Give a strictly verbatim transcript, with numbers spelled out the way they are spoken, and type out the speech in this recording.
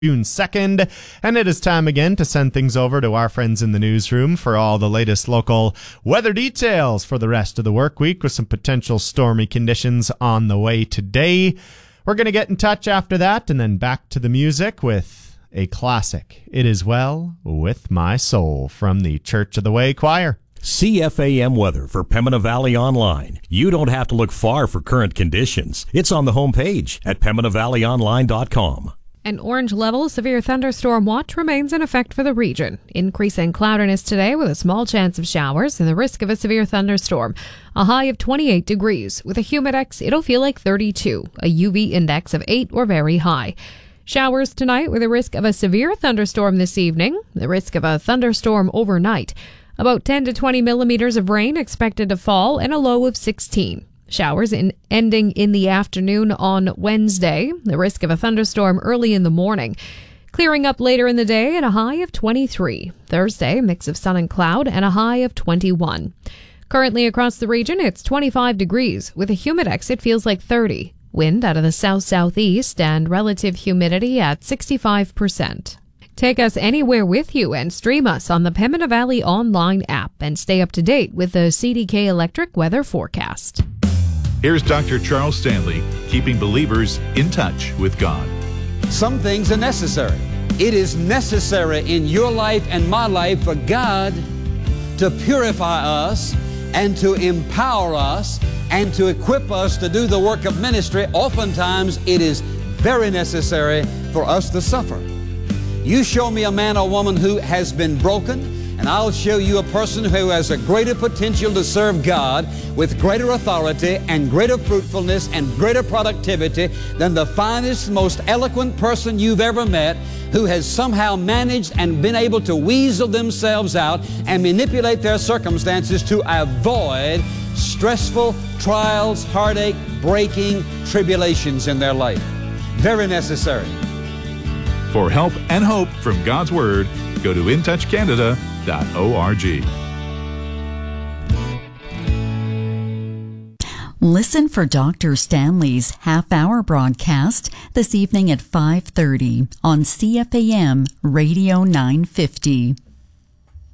June second, and it is time again to send things over to our friends in the newsroom for all the latest local weather details for the rest of the work week, with some potential stormy conditions on the way today. We're going to get in touch after that, and then back to the music with a classic, It Is Well With My Soul, from the Church of the Way Choir. C F A M weather for Pembina Valley Online. You don't have to look far for current conditions. It's on the homepage at pembina valley online dot com. An orange level severe thunderstorm watch remains in effect for the region. Increasing cloudiness today with a small chance of showers and the risk of a severe thunderstorm. A high of twenty-eight degrees. With a humidex, it'll feel like thirty-two. A U V index of eight or very high. Showers tonight with a risk of a severe thunderstorm this evening. The risk of a thunderstorm overnight. About ten to twenty millimeters of rain expected to fall and a low of sixteen. Showers in ending in the afternoon on Wednesday. The risk of a thunderstorm early in the morning. Clearing up later in the day and a high of twenty-three. Thursday, a mix of sun and cloud and a high of twenty-one. Currently across the region, it's twenty-five degrees. With a humidex, it feels like thirty. Wind out of the south-southeast and relative humidity at sixty-five percent. Take us anywhere with you and stream us on the Pembina Valley Online app and stay up to date with the C D K Electric weather forecast. Here's Doctor Charles Stanley, keeping believers in touch with God. Some things are necessary. It is necessary in your life and my life for God to purify us and to empower us and to equip us to do the work of ministry. Oftentimes, it is very necessary for us to suffer. You show me a man or woman who has been broken, and I'll show you a person who has a greater potential to serve God with greater authority and greater fruitfulness and greater productivity than the finest, most eloquent person you've ever met, who has somehow managed and been able to weasel themselves out and manipulate their circumstances to avoid stressful trials, heartache, breaking tribulations in their life. Very necessary. For help and hope from God's Word, go to in touch canada dot org. Listen for Doctor Stanley's half-hour broadcast this evening at five thirty on C F A M Radio nine fifty.